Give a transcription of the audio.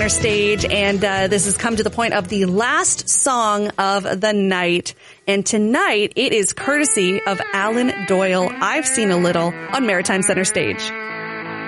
Center Stage, and this has come to the point of the last song of the night. And tonight, it is courtesy of Alan Doyle. I've Seen a Little on Maritime Center Stage.